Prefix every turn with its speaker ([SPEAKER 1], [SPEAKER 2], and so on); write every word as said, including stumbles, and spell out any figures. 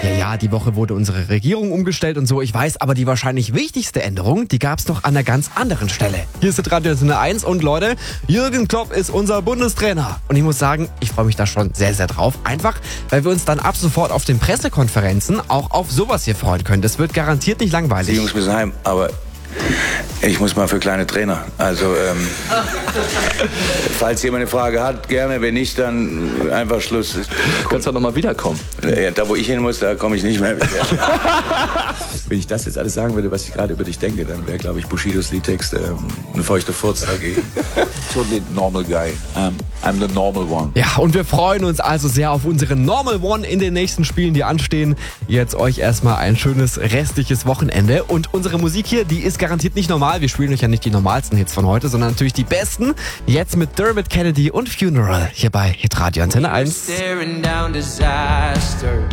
[SPEAKER 1] Ja, ja, die Woche wurde unsere Regierung umgestellt und so, ich weiß, aber die wahrscheinlich wichtigste Änderung, die gab's noch an einer ganz anderen Stelle. Hier ist Radio Antenne eins und Leute, Jürgen Klopp ist unser Bundestrainer. Und ich muss sagen, ich freue mich da schon sehr, sehr drauf. Einfach, weil wir uns dann ab sofort auf den Pressekonferenzen auch auf sowas hier freuen können. Das wird garantiert nicht langweilig.
[SPEAKER 2] Die Jungs müssen heim, aber ich muss mal für kleine Trainer. Also, ähm, falls jemand eine Frage hat, gerne. Wenn nicht, dann einfach Schluss.
[SPEAKER 3] Du kannst doch noch mal wiederkommen.
[SPEAKER 2] Ja, da, wo ich hin muss, da komme ich nicht mehr.
[SPEAKER 4] Wenn ich das jetzt alles sagen würde, was ich gerade über dich denke, dann wäre, glaube ich, Bushidos Liedtext ähm, eine feuchte Furz dagegen.
[SPEAKER 5] Totally normal guy. Um, I'm the normal one.
[SPEAKER 1] Ja, und wir freuen uns also sehr auf unseren Normal One in den nächsten Spielen, die anstehen. Jetzt euch erstmal ein schönes restliches Wochenende. Und unsere Musik hier, die ist garantiert nicht normal. Wir spielen euch ja nicht die normalsten Hits von heute, sondern natürlich die besten. Jetzt mit Dermot Kennedy und Funeral hier bei Hitradio Antenne eins.
[SPEAKER 6] Staring down disaster.